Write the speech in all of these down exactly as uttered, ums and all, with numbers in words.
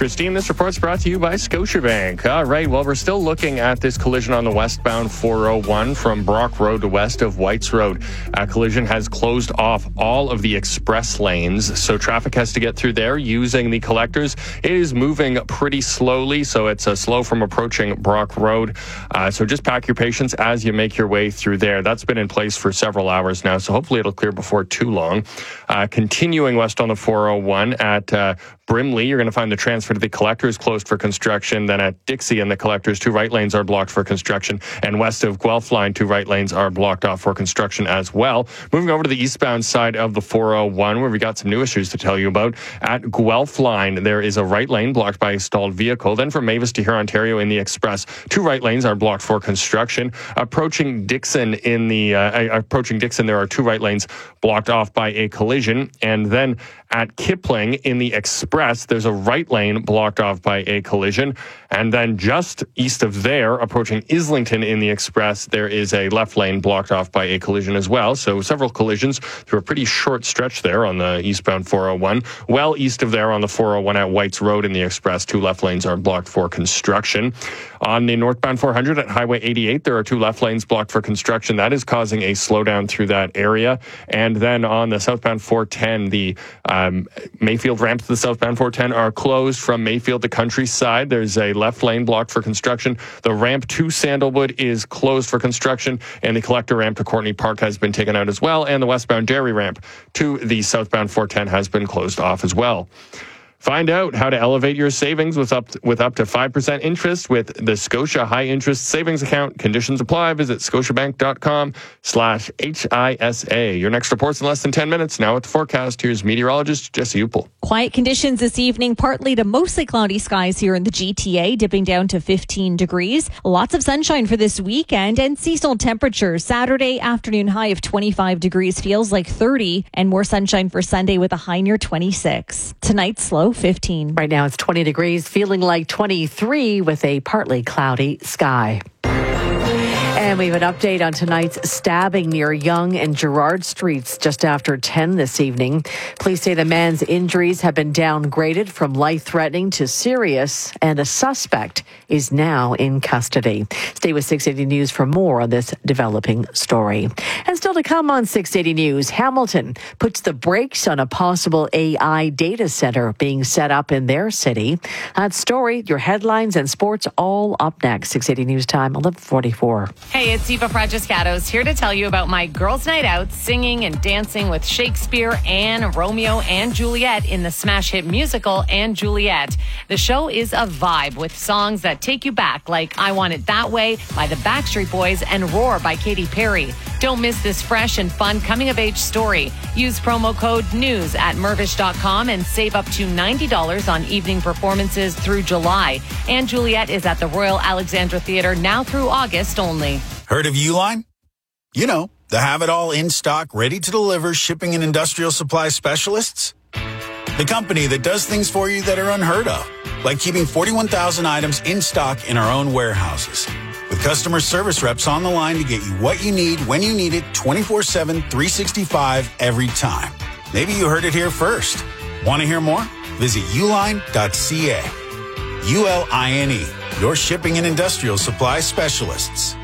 Christine. This report's brought to you by Scotiabank. All right, well, we're still looking at this collision on the westbound four oh one from Brock Road to west of Whites Road. A collision has closed off all of the express lanes, so traffic has to get through there using the collectors. It is moving pretty slowly, so it's uh, slow from approaching Brock Road. Uh, so just pack your patience as you make your way through there. That's been in place for several hours now, so hopefully it'll clear before too long. Uh, continuing west on the four oh one at uh, Brimley, you're going to find the transfer to the collectors closed for construction. Then at Dixie and the collectors, two right lanes are blocked for construction. And west of Guelph line, two right lanes are blocked off for construction as well. Moving over to the eastbound side of the four oh one, where we got some new issues to tell you about. At Guelph line, there is a right lane blocked by a stalled vehicle. Then from Mavis to here, Ontario in the express, two right lanes are blocked for construction. Approaching Dixon in the uh, approaching Dixon, there are two right lanes blocked off by a collision. And then at Kipling in the express, there's a right lane blocked off by a collision. And then just east of there, approaching Islington in the express, there is a left lane blocked off by a collision as well. So several collisions through a pretty short stretch there on the eastbound four oh one. Well east of there on the four oh one at Whites Road in the express, two left lanes are blocked for construction. On the northbound four hundred at Highway eighty-eight, there are two left lanes blocked for construction. That is causing a slowdown through that area. And then on the southbound four ten, the um, Mayfield ramps to the southbound four ten are closed from Mayfield to Countryside. There's a left lane blocked for construction. The ramp to Sandalwood is closed for construction, and the collector ramp to Courtney Park has been taken out as well, and the westbound Dairy ramp to the southbound four ten has been closed off as well. Find out how to elevate your savings with up to, with up to five percent interest with the Scotia High Interest Savings Account. Conditions apply. Visit scotiabank.com slash HISA. Your next report's in less than ten minutes. Now at the forecast, here's meteorologist Jesse Upel. Quiet conditions this evening, partly to mostly cloudy skies here in the G T A, dipping down to fifteen degrees. Lots of sunshine for this weekend and seasonal temperatures. Saturday afternoon high of twenty-five degrees feels like thirty, and more sunshine for Sunday with a high near twenty-six. Tonight's low fifteen. Right now it's twenty degrees, feeling like twenty-three with a partly cloudy sky. And we have an update on tonight's stabbing near Yonge and Gerrard Streets just after ten this evening. Police say the man's injuries have been downgraded from life-threatening to serious, and a suspect is now in custody. Stay with six eighty News for more on this developing story. And still to come on six eighty News, Hamilton puts the brakes on a possible A I data center being set up in their city. That story, your headlines and sports all up next. six eighty News time, eleven forty-four. Hey, it's Eva Francescatos here to tell you about my girls' night out, singing and dancing with Shakespeare and Romeo and Juliet in the smash hit musical and Juliet. The show is a vibe with songs that take you back, like I Want It That Way by the Backstreet Boys and Roar by Katy Perry. Don't miss this fresh and fun coming-of-age story. Use promo code NEWS at mervish dot com and save up to ninety dollars on evening performances through July. And Juliet is at the Royal Alexandra Theatre now through August only. Heard of Uline? You know, the have-it-all in-stock, ready-to-deliver shipping and industrial supply specialists. The company that does things for you that are unheard of, like keeping forty-one thousand items in stock in our own warehouses. With customer service reps on the line to get you what you need, when you need it, twenty-four seven, three sixty-five, every time. Maybe you heard it here first. Want to hear more? Visit uline dot c a. U L I N E, your shipping and industrial supply specialists.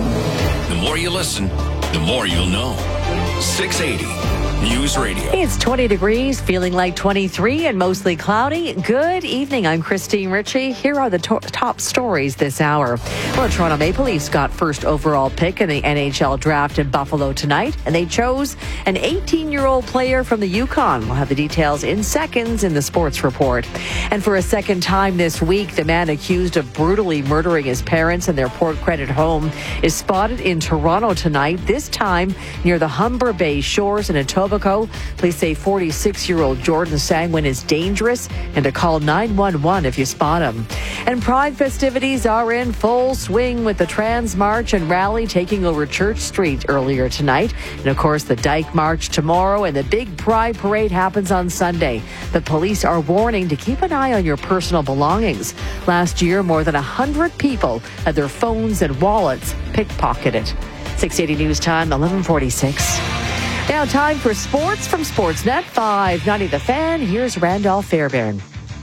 The more you listen, the more you'll know. six eighty News Radio. Hey, it's twenty degrees, feeling like twenty-three and mostly cloudy. Good evening. I'm Christine Ritchie. Here are the to- top stories this hour. Well, Toronto Maple Leafs got first overall pick in the N H L draft in Buffalo tonight, and they chose an eighteen-year-old player from the Yukon. We'll have the details in seconds in the sports report. And for a second time this week, the man accused of brutally murdering his parents in their Port Credit home is spotted in Toronto tonight, this time near the Humber Bay shores in Etobicoke. Police say forty-six-year-old Jordan Sangwin is dangerous and to call nine one one if you spot him. And Pride festivities are in full swing with the Trans March and Rally taking over Church Street earlier tonight. And of course, the Dyke March tomorrow and the big Pride Parade happens on Sunday. The police are warning to keep an eye on your personal belongings. Last year, more than one hundred people had their phones and wallets pickpocketed. six eighty News Time, eleven forty-six. Now time for sports from Sportsnet five ninety The Fan. Here's Randolph Fairbairn.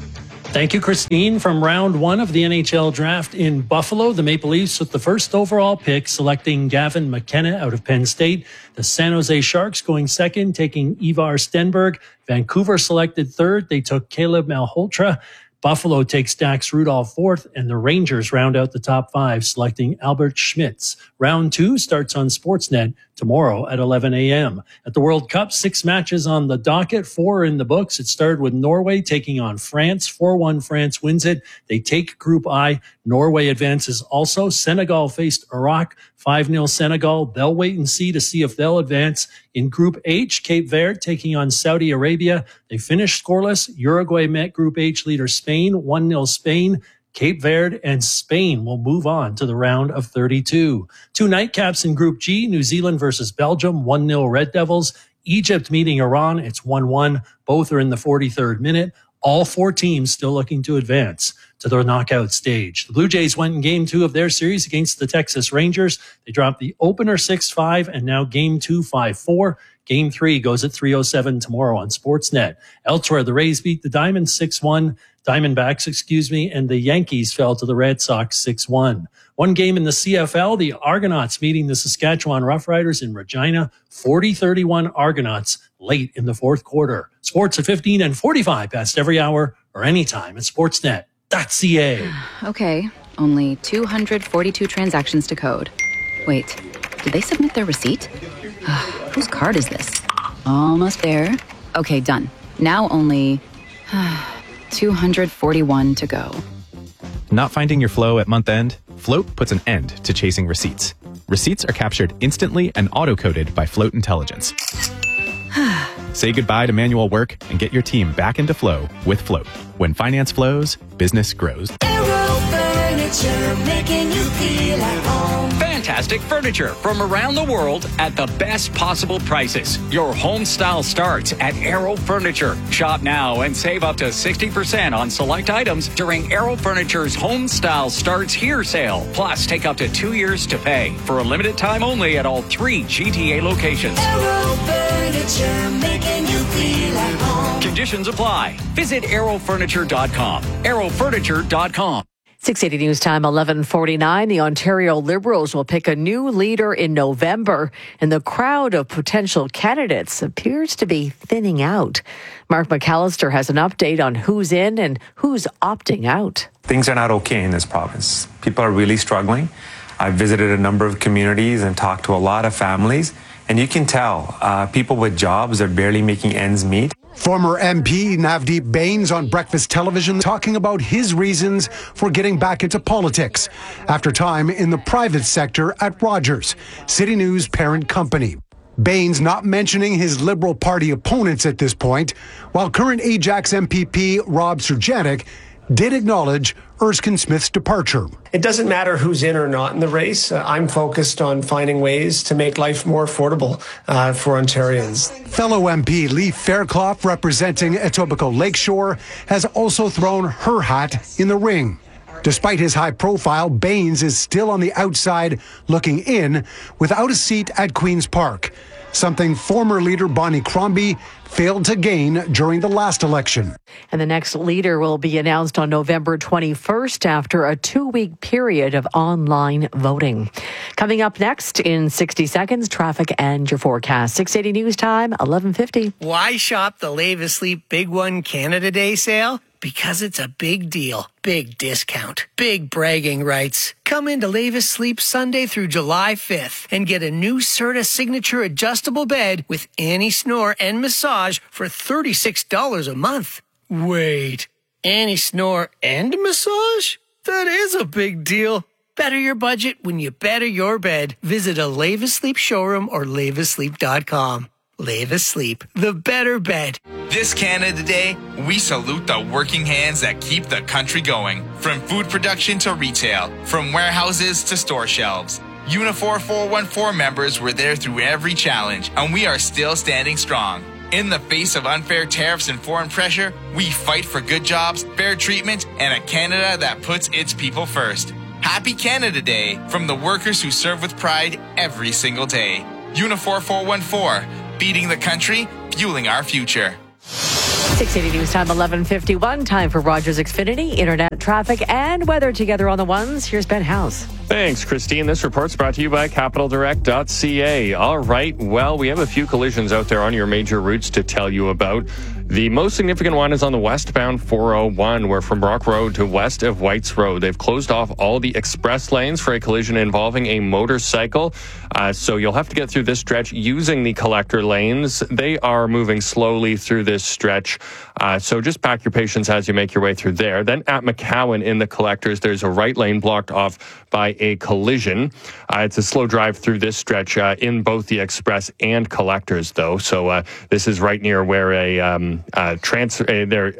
Thank you, Christine. From round one of the N H L draft in Buffalo, the Maple Leafs with the first overall pick, selecting Gavin McKenna out of Penn State. The San Jose Sharks going second, taking Ivar Stenberg. Vancouver selected third. They took Caleb Malhotra. Buffalo takes Dax Rudolph fourth, and the Rangers round out the top five, selecting Albert Schmitz. Round two starts on Sportsnet tomorrow at eleven a.m. At the World Cup, six matches on the docket, four in the books. It started with Norway taking on France. four one France wins it. They take Group I. Norway advances also. Senegal faced Iraq. five nil Senegal. They'll wait and see to see if they'll advance. In Group H, Cape Verde taking on Saudi Arabia. They finished scoreless. Uruguay met Group H leader Spain. one nil Spain. Cape Verde and Spain will move on to the round of thirty-two. Two nightcaps in Group G, New Zealand versus Belgium, one nil Red Devils. Egypt meeting Iran, it's one one. Both are in the forty-third minute. All four teams still looking to advance to the knockout stage. The Blue Jays went in game two of their series against the Texas Rangers. They dropped the opener six five and now game two five four. Game three goes at three oh seven tomorrow on Sportsnet. Elsewhere, the Rays beat the Diamonds six one. Diamondbacks, excuse me, and the Yankees fell to the Red Sox six one. One game in the C F L, the Argonauts meeting the Saskatchewan Roughriders in Regina, forty thirty-one Argonauts late in the fourth quarter. Sports at fifteen and forty-five past every hour or anytime at sportsnet dot c a. Okay, only two hundred forty-two transactions to code. Wait, did they submit their receipt? Whose card is this? Almost there. Okay, done. Now only two hundred forty-one to go. Not finding your flow at month end? Float puts an end to chasing receipts. Receipts are captured instantly and auto-coded by Float Intelligence. Say goodbye to manual work and get your team back into flow with Float. When finance flows, business grows. Aero Furniture, making you feel at home. Fantastic furniture from around the world at the best possible prices. Your home style starts at Aero Furniture. Shop now and save up to sixty percent on select items during Aero Furniture's Home Style Starts Here sale. Plus, take up to two years to pay for a limited time only at all three G T A locations. Aero Furniture, making you feel at home. Conditions apply. Visit aero furniture dot com. aero furniture dot com. six eighty News Time, eleven forty-nine. The Ontario Liberals will pick a new leader in November, and the crowd of potential candidates appears to be thinning out. Mark McAllister has an update on who's in and who's opting out. Things are not okay in this province. People are really struggling. I've visited a number of communities and talked to a lot of families, and you can tell uh, people with jobs are barely making ends meet. Former M P Navdeep Bains on Breakfast Television talking about his reasons for getting back into politics after time in the private sector at Rogers, City News parent company. Bains not mentioning his Liberal Party opponents at this point, while current Ajax M P P Rob Sergetic did acknowledge Erskine Smith's departure. It doesn't matter who's in or not in the race. Uh, I'm focused on finding ways to make life more affordable uh, for Ontarians. Fellow M P Lee Fairclough, representing Etobicoke Lakeshore, has also thrown her hat in the ring. Despite his high profile, Bains is still on the outside looking in without a seat at Queen's Park, something former leader Bonnie Crombie failed to gain during the last election. And the next leader will be announced on November twenty-first after a two-week period of online voting. Coming up next in sixty seconds, traffic and your forecast. six eighty News Time, eleven fifty. Why shop the Lave Asleep Big One Canada Day sale? Because it's a big deal, big discount, big bragging rights. Come into Lave Asleep Sunday through July fifth and get a new Serta Signature adjustable bed with Annie Snore and massage for thirty-six dollars a month. Wait, Annie Snore and massage? That is a big deal. Better your budget when you better your bed. Visit a Lave Asleep showroom or lave asleep dot com. Lave Asleep, the better bed. This Canada Day, we salute the working hands that keep the country going. From food production to retail, from warehouses to store shelves. Unifor four one four members were there through every challenge, and we are still standing strong. In the face of unfair tariffs and foreign pressure, we fight for good jobs, fair treatment, and a Canada that puts its people first. Happy Canada Day from the workers who serve with pride every single day. Unifor four one four, beating the country, fueling our future. six eighty News Time, eleven fifty-one. Time for Rogers Xfinity, internet traffic and weather together on the ones. Here's Ben House. Thanks, Christine. This report's brought to you by capital direct dot c a. All right. Well, we have a few collisions out there on your major routes to tell you about. The most significant one is on the westbound four oh one, where from Brock Road to west of Whites Road, they've closed off all the express lanes for a collision involving a motorcycle. Uh, so you'll have to get through this stretch using the collector lanes. They are moving slowly through this stretch. Uh, so just pack your patience as you make your way through there. Then at McCowan in the collectors, there's a right lane blocked off by a collision. Uh, it's a slow drive through this stretch uh, in both the express and collectors, though. So uh, this is right near where a um, uh, transfer uh, there.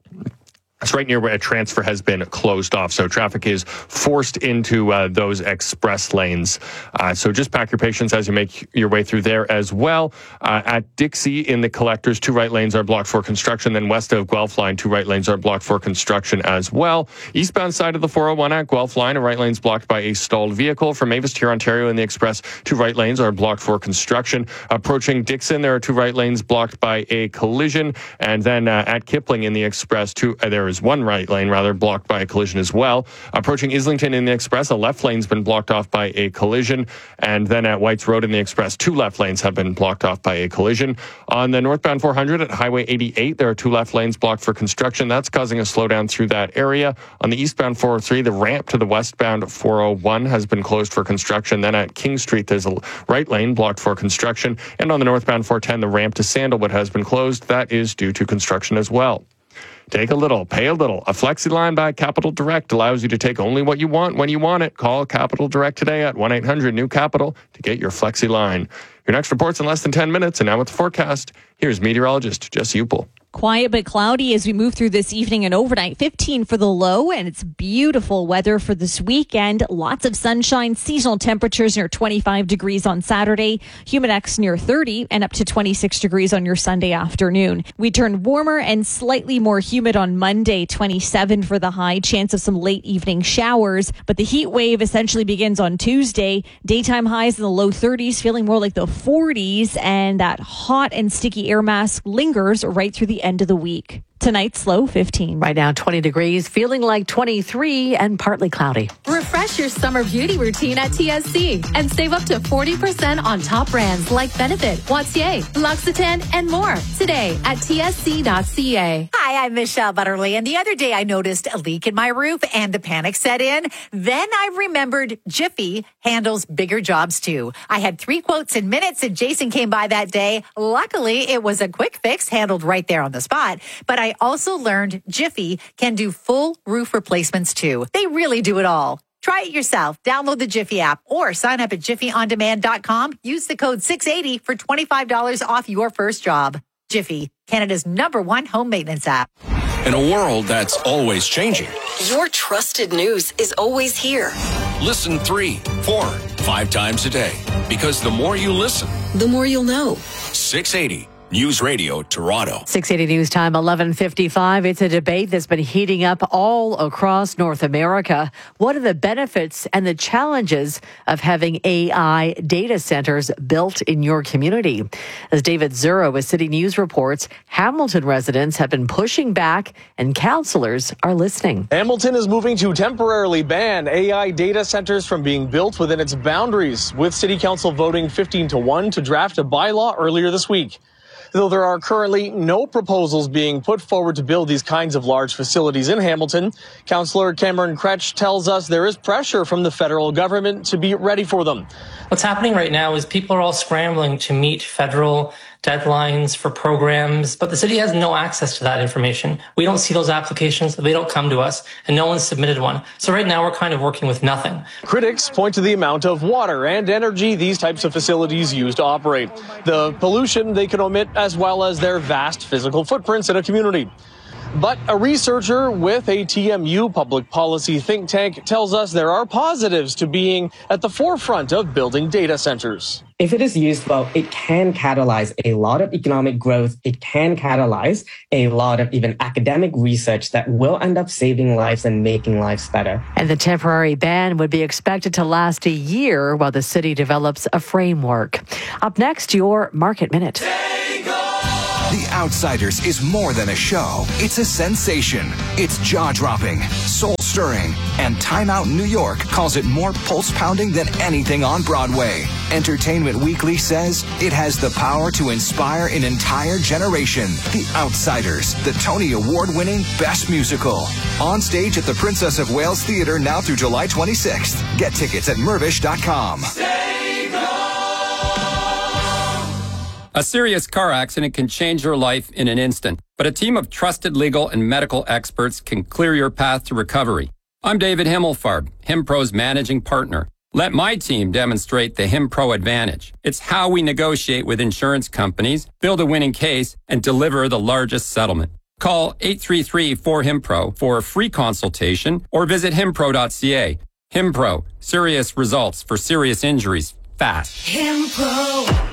It's right near where a transfer has been closed off. So traffic is forced into uh, those express lanes. Uh, so just pack your patience as you make your way through there as well. Uh, at Dixie in the collectors, two right lanes are blocked for construction. Then west of Guelph Line, two right lanes are blocked for construction as well. Eastbound side of the four oh one at Guelph Line, a right lane's blocked by a stalled vehicle. From Mavis to Ontario in the express, two right lanes are blocked for construction. Approaching Dixon, there are two right lanes blocked by a collision. And then uh, at Kipling in the express, two, uh, there is one right lane, rather, blocked by a collision as well. Approaching Islington in the express, a left lane's been blocked off by a collision. And then at Whites Road in the express, two left lanes have been blocked off by a collision. On the northbound four hundred at Highway eighty-eight, there are two left lanes blocked for construction. That's causing a slowdown through that area. On the eastbound four oh three, the ramp to the westbound four oh one has been closed for construction. Then at King Street, there's a right lane blocked for construction. And on the northbound four ten, the ramp to Sandalwood has been closed. That is due to construction as well. Take a little, pay a little. A Flexi line by Capital Direct allows you to take only what you want when you want it. Call Capital Direct today at one eight hundred new capital to get your Flexi line. Your next report's in less than ten minutes, and now with the forecast, here's meteorologist Jesse Upel. Quiet but cloudy as we move through this evening and overnight. fifteen for the low, and it's beautiful weather for this weekend. Lots of sunshine, seasonal temperatures near twenty-five degrees on Saturday, Humidex near thirty, and up to twenty-six degrees on your Sunday afternoon. We turn warmer and slightly more humid on Monday, twenty-seven for the high, chance of some late evening showers. But the heat wave essentially begins on Tuesday. Daytime highs in the low thirties, feeling more like the forties, and that hot and sticky air mass lingers right through the end of the week. Tonight's low fifteen. Right now, twenty degrees, feeling like twenty-three and partly cloudy. Refresh your summer beauty routine at T S C and save up to forty percent on top brands like Benefit, Wattier, L'Occitane, and more today at T S C dot C A. Hi, I'm Michelle Butterly, and the other day I noticed a leak in my roof and the panic set in. Then I remembered Jiffy handles bigger jobs too. I had three quotes in minutes and Jason came by that day. Luckily, it was a quick fix handled right there on the spot, but I I also learned Jiffy can do full roof replacements too. They really do it all. Try it yourself. Download the Jiffy app or sign up at jiffy on demand dot com. Use the code six eighty for twenty-five dollars off your first job. Jiffy, Canada's number one home maintenance app. In a world that's always changing, your trusted news is always here. Listen three, four, five times a day. Because the more you listen, the more you'll know. six eighty News Radio Toronto. six eighty News Time, eleven fifty-five. It's a debate that's been heating up all across North America. What are the benefits and the challenges of having A I data centers built in your community? As David Zuro with City News reports, Hamilton residents have been pushing back and councillors are listening. Hamilton is moving to temporarily ban A I data centers from being built within its boundaries, with City Council voting fifteen to one to draft a bylaw earlier this week. Though there are currently no proposals being put forward to build these kinds of large facilities in Hamilton, Councillor Cameron Kretsch tells us there is pressure from the federal government to be ready for them. What's happening right now is people are all scrambling to meet federal deadlines for programs, but the city has no access to that information. We don't see those applications, they don't come to us, and no one's submitted one. So right now we're kind of working with nothing. Critics point to the amount of water and energy these types of facilities use to operate, the pollution they can emit, as well as their vast physical footprints in a community. But a researcher with a T M U public policy think tank tells us there are positives to being at the forefront of building data centers. If it is used well, it can catalyze a lot of economic growth. It can catalyze a lot of even academic research that will end up saving lives and making lives better. And the temporary ban would be expected to last a year while the city develops a framework. Up next, your Market Minute. The Outsiders is more than a show. It's a sensation. It's jaw-dropping, soul-stirring, and Time Out New York calls it more pulse-pounding than anything on Broadway. Entertainment Weekly says it has the power to inspire an entire generation. The Outsiders, the Tony Award-winning Best Musical. On stage at the Princess of Wales Theatre now through July twenty-sixth. Get tickets at mervish dot com. A serious car accident can change your life in an instant, but a team of trusted legal and medical experts can clear your path to recovery. I'm David Himmelfarb, HimPro's managing partner. Let my team demonstrate the HimPro advantage. It's how we negotiate with insurance companies, build a winning case, and deliver the largest settlement. Call eight three three four HimPro for a free consultation or visit himpro dot c a. HimPro, serious results for serious injuries, fast. HimPro.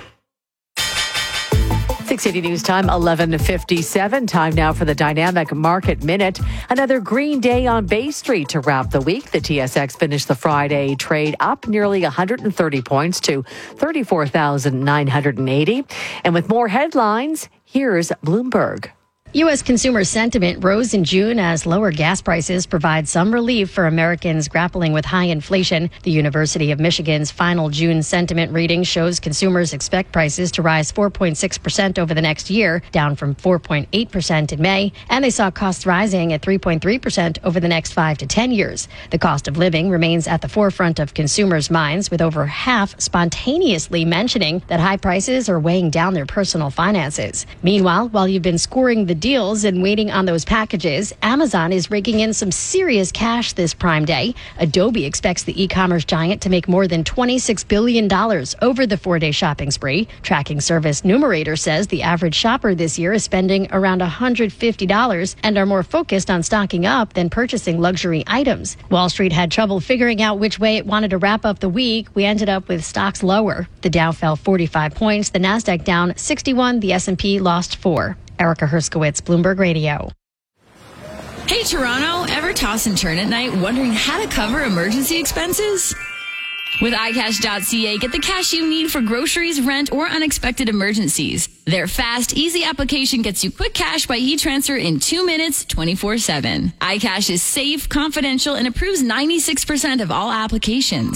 six eighty News Time, eleven fifty-seven. Time now for the Dynamic Market Minute. Another green day on Bay Street to wrap the week. The T S X finished the Friday trade up nearly one hundred thirty points to thirty-four thousand nine hundred eighty. And with more headlines, here's Bloomberg. U S consumer sentiment rose in June as lower gas prices provide some relief for Americans grappling with high inflation. The University of Michigan's final June sentiment reading shows consumers expect prices to rise four point six percent over the next year, down from four point eight percent in May. And they saw costs rising at three point three percent over the next five to ten years. The cost of living remains at the forefront of consumers' minds, with over half spontaneously mentioning that high prices are weighing down their personal finances. Meanwhile, while you've been scoring the deals and waiting on those packages, Amazon is raking in some serious cash this Prime Day. Adobe expects the e-commerce giant to make more than twenty-six billion dollars over the four-day shopping spree. Tracking service Numerator says the average shopper this year is spending around one hundred fifty dollars and are more focused on stocking up than purchasing luxury items. Wall Street had trouble figuring out which way it wanted to wrap up the week. We ended up with stocks lower. The Dow fell forty-five points, the Nasdaq down sixty-one, the S and P lost four. Erica Herskowitz, Bloomberg Radio. Hey, Toronto, ever toss and turn at night wondering how to cover emergency expenses? With i cash dot c a, get the cash you need for groceries, rent, or unexpected emergencies. Their fast, easy application gets you quick cash by e-transfer in two minutes, twenty-four seven. iCash is safe, confidential, and approves ninety-six percent of all applications.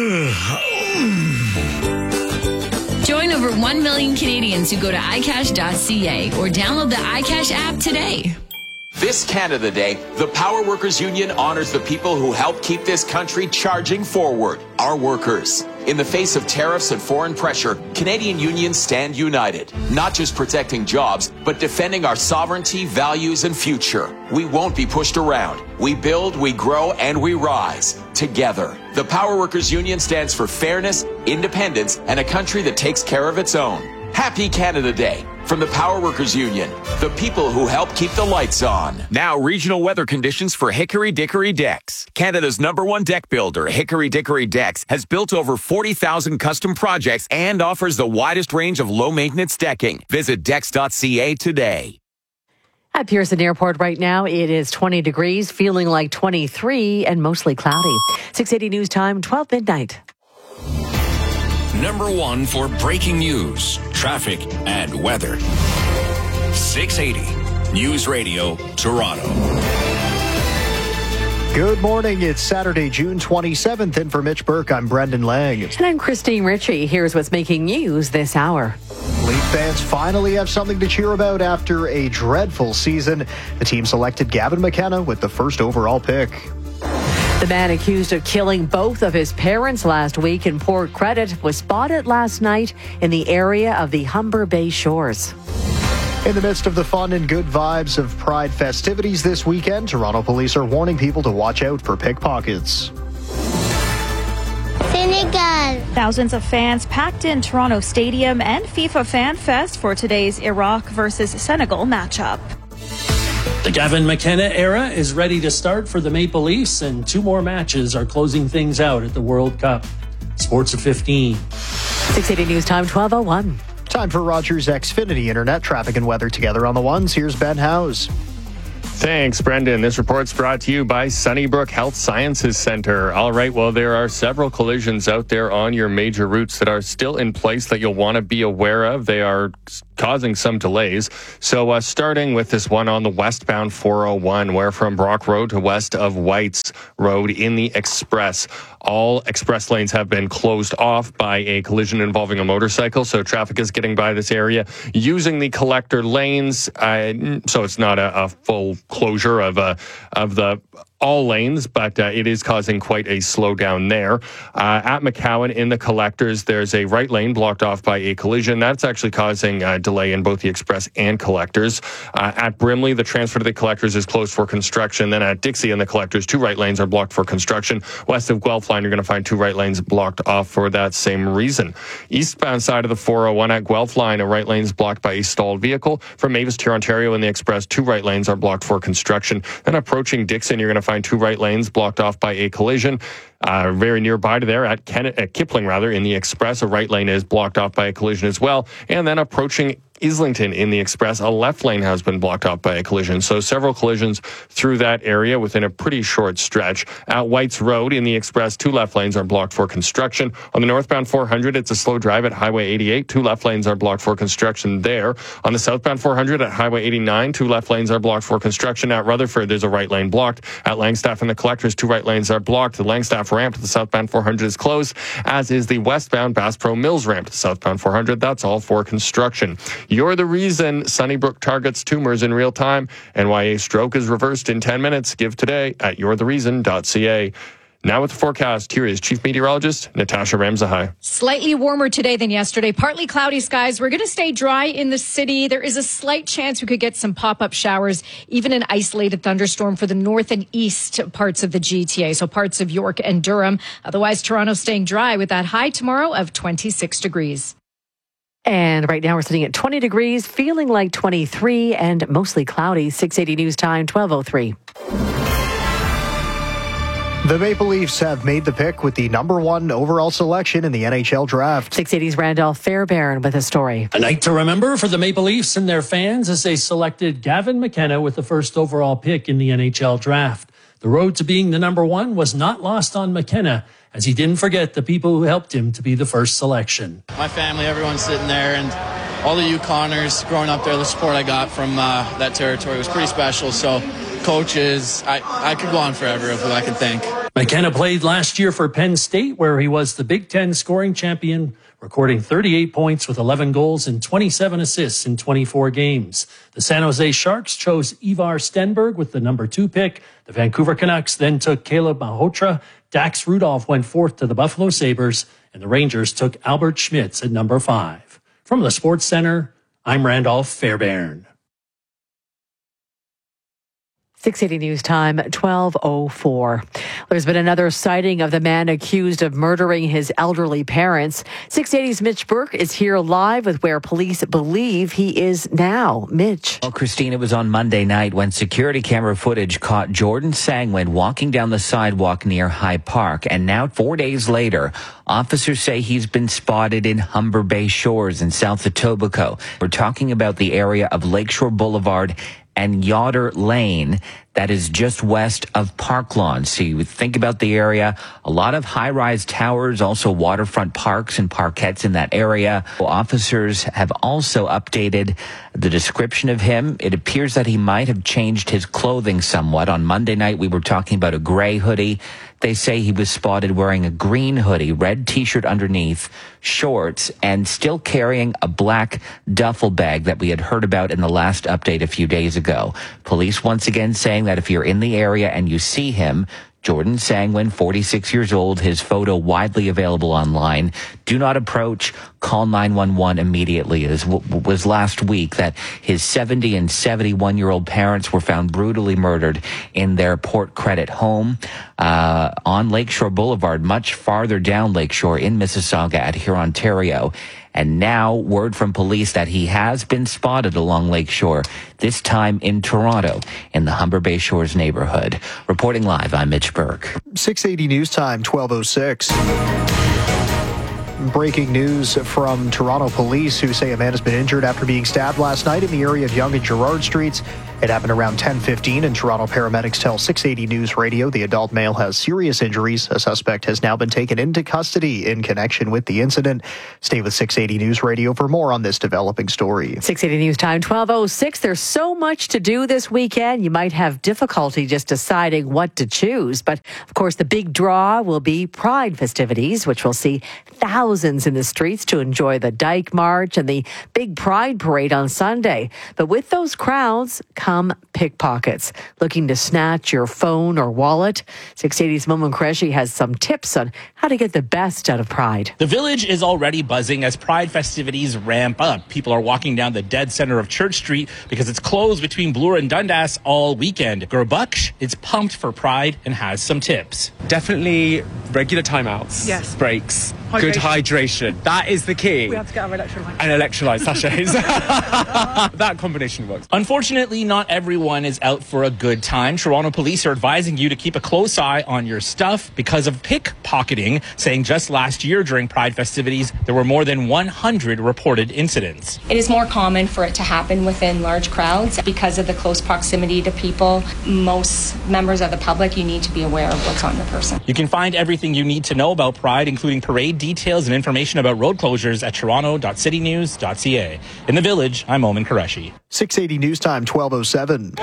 Join over one million Canadians who go to i cash dot c a or download the iCash app today. This Canada Day, the Power Workers Union honors the people who help keep this country charging forward, our workers. In the face of tariffs and foreign pressure, Canadian unions stand united, not just protecting jobs, but defending our sovereignty, values, and future. We won't be pushed around. We build, we grow, and we rise together. The Power Workers Union stands for fairness, independence, and a country that takes care of its own. Happy Canada Day from the Power Workers Union, the people who help keep the lights on. Now, regional weather conditions for Hickory Dickory Decks. Canada's number one deck builder, Hickory Dickory Decks, has built over forty thousand custom projects and offers the widest range of low-maintenance decking. Visit decks dot c a today. At Pearson Airport right now, it is twenty degrees, feeling like twenty-three, and mostly cloudy. six eighty News Time, twelve midnight. Number one for breaking news, traffic, and weather. six eighty News Radio, Toronto. Good morning. It's Saturday, June twenty-seventh. And for Mitch Burke, I'm Brendan Lang. And I'm Christine Ritchie. Here's what's making news this hour. Leaf fans finally have something to cheer about after a dreadful season. The team selected Gavin McKenna with the first overall pick. The man accused of killing both of his parents last week in Port Credit was spotted last night in the area of the Humber Bay shores. In the midst of the fun and good vibes of Pride festivities this weekend, Toronto police are warning people to watch out for pickpockets. Senegal. Thousands of fans packed in Toronto Stadium and FIFA Fan Fest for today's Iraq versus Senegal matchup. The Gavin McKenna era is ready to start for the Maple Leafs, and two more matches are closing things out at the World Cup. Sports at fifteen. six eighty News Time, twelve oh one. Time for Rogers Xfinity Internet traffic and weather together on the ones. Here's Ben Howes. Thanks, Brendan. This report's brought to you by Sunnybrook Health Sciences Center. All right, well, there are several collisions out there on your major routes that are still in place that you'll want to be aware of. They are causing some delays. So uh, starting with this one on the westbound four oh one, where from Brock Road to west of Whites Road in the Express, all express lanes have been closed off by a collision involving a motorcycle. So traffic is getting by this area using the collector lanes. Uh, so it's not a, a full closure of uh, of the all lanes, but uh, it is causing quite a slowdown there. Uh, at McCowan in the collectors, there's a right lane blocked off by a collision. That's actually causing a delay in both the express and collectors. Uh, at Brimley, the transfer to the collectors is closed for construction. Then at Dixie in the collectors, two right lanes are blocked for construction. West of Guelph line, you're going to find two right lanes blocked off for that same reason. Eastbound side of the four oh one at Guelph line, a right lane is blocked by a stalled vehicle. From Mavis to Ontario in the express, two right lanes are blocked for construction. Then approaching Dixon, you're going to find two right lanes blocked off by a collision. Uh, very nearby to there at, Ken- at Kipling, rather, in the Express, a right lane is blocked off by a collision as well. And then approaching Islington in the Express, a left lane has been blocked off by a collision. So several collisions through that area within a pretty short stretch. At Whites Road in the Express, two left lanes are blocked for construction. On the northbound four hundred, it's a slow drive at Highway eighty-eight. Two left lanes are blocked for construction there. On the southbound four hundred at Highway eighty-nine, two left lanes are blocked for construction. At Rutherford, there's a right lane blocked. At Langstaff and the collectors, two right lanes are blocked. The Langstaff ramp to the southbound four hundred is closed, as is the westbound Bass Pro Mills ramp to the southbound four hundred. That's all for construction. You're the reason Sunnybrook targets tumors in real time, and why a stroke is reversed in ten minutes. Give today at you're the reason dot c a. Now with the forecast, here is Chief Meteorologist Natasha Ramzahai. Slightly warmer today than yesterday. Partly cloudy skies. We're going to stay dry in the city. There is a slight chance we could get some pop-up showers, even an isolated thunderstorm for the north and east parts of the G T A, so parts of York and Durham. Otherwise, Toronto staying dry with that high tomorrow of twenty-six degrees. And right now we're sitting at twenty degrees, feeling like twenty-three and mostly cloudy. six eighty News Time, twelve oh three. The Maple Leafs have made the pick with the number one overall selection in the N H L draft. six eighty's Randolph Fairbairn with a story. A night to remember for the Maple Leafs and their fans as they selected Gavin McKenna with the first overall pick in the N H L draft. The road to being the number one was not lost on McKenna, as he didn't forget the people who helped him to be the first selection. My family, everyone's sitting there, and all the Yukoners growing up there, the support I got from uh, that territory was pretty special. So coaches, I, I could go on forever of who I could thank. McKenna played last year for Penn State, where he was the Big Ten scoring champion, recording thirty-eight points with eleven goals and twenty-seven assists in twenty-four games. The San Jose Sharks chose Ivar Stenberg with the number two pick. The Vancouver Canucks then took Caleb Malhotra. Dax Rudolph went fourth to the Buffalo Sabres, and the Rangers took Albert Schmitz at number five. From the Sports Center, I'm Randolph Fairbairn. six eighty News Time, twelve oh four. There's been another sighting of the man accused of murdering his elderly parents. six eighty's Mitch Burke is here live with where police believe he is now. Mitch. Well, Christine, it was on Monday night when security camera footage caught Jordan Sangwin walking down the sidewalk near High Park. And now, four days later, officers say he's been spotted in Humber Bay Shores in South Etobicoke. We're talking about the area of Lakeshore Boulevard and Yoder Lane that is just west of Park Lawn. So you would think about the area, a lot of high-rise towers, also waterfront parks and parkettes in that area. Well, officers have also updated the description of him. It appears that he might have changed his clothing somewhat. On Monday night, we were talking about a gray hoodie. They say he was spotted wearing a green hoodie, red T-shirt underneath, shorts, and still carrying a black duffel bag that we had heard about in the last update a few days ago. Police once again saying that if you're in the area and you see him, Jordan Sangwin, forty-six years old, his photo widely available online. Do not approach, call nine one one immediately. It was last week that his seventy and seventy-one-year-old parents were found brutally murdered in their Port Credit home uh, on Lakeshore Boulevard, much farther down Lakeshore in Mississauga at here, Ontario. And now word from police that he has been spotted along Lakeshore, this time in Toronto, in the Humber Bay Shores neighborhood. Reporting live, I'm Mitch Burke. six eighty News Time, twelve oh six. Breaking news from Toronto police, who say a man has been injured after being stabbed last night in the area of Yonge and Gerrard Streets. It happened around ten fifteen, and Toronto paramedics tell six eighty News Radio the adult male has serious injuries. A suspect has now been taken into custody in connection with the incident. Stay with six eighty News Radio for more on this developing story. six eighty News Time, twelve oh six. There's so much to do this weekend. You might have difficulty just deciding what to choose. But, of course, the big draw will be Pride festivities, which will see thousands in the streets to enjoy the Dyke March and the big Pride Parade on Sunday. But with those crowds come pickpockets looking to snatch your phone or wallet. six eighty's Momin Qureshi has some tips on how to get the best out of Pride. The village is already buzzing as Pride festivities ramp up. People are walking down the dead center of Church Street because it's closed between Bloor and Dundas all weekend. Gurbuksh is pumped for Pride and has some tips. Definitely regular timeouts. Yes. Breaks. Hydration. Good hydration. That is the key. We have to get our electrolytes. And electrolyte sachets. That combination works. Unfortunately, not everyone is out for a good time. Toronto police are advising you to keep a close eye on your stuff because of pickpocketing, saying just last year during Pride festivities, there were more than one hundred reported incidents. It is more common for it to happen within large crowds because of the close proximity to people. Most members of the public, you need to be aware of what's on your person. You can find everything you need to know about Pride, including parade details and information about road closures at toronto dot city news dot c a. In the village, I'm Momin Qureshi. six eighty News Time, twelve oh seven.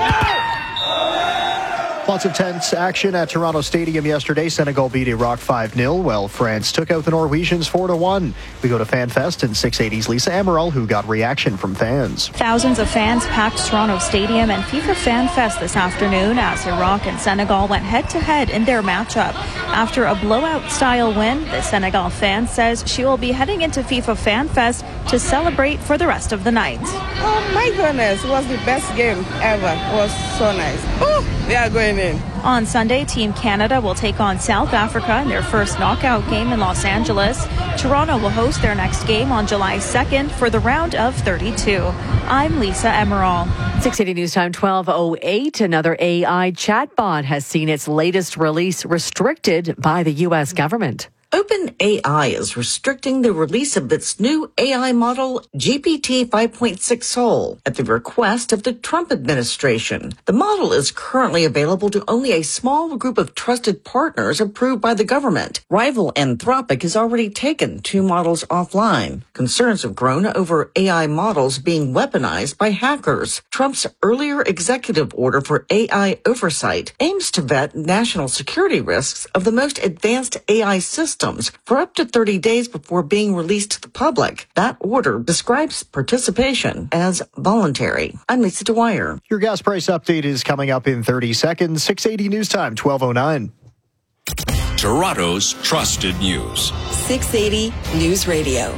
Lots of tense action at Toronto Stadium yesterday. Senegal beat Iraq five nil, while France took out the Norwegians four to one. We go to FanFest and six eighty's Lisa Amaral, who got reaction from fans. Thousands of fans packed Toronto Stadium and FIFA FanFest this afternoon as Iraq and Senegal went head-to-head in their matchup. After a blowout-style win, the Senegal fan says she will be heading into FIFA FanFest to celebrate for the rest of the night. Oh my goodness, it was the best game ever. It was so nice. Oh, they are going in. On Sunday, Team Canada will take on South Africa in their first knockout game in Los Angeles. Toronto will host their next game on July second for the round of thirty-two. I'm Lisa Emerald. six eighty News Time, twelve oh eight. Another A I chatbot has seen its latest release restricted by the U S government. OpenAI is restricting the release of its new A I model, G P T five point six Sol, at the request of the Trump administration. The model is currently available to only a small group of trusted partners approved by the government. Rival Anthropic has already taken two models offline. Concerns have grown over A I models being weaponized by hackers. Trump's earlier executive order for A I oversight aims to vet national security risks of the most advanced A I systems for up to thirty days before being released to the public. That order describes participation as voluntary. I'm Lisa Dwyer. Your gas price update is coming up in thirty seconds. six eighty News Time, twelve oh nine. Toronto's trusted news. six eighty News Radio.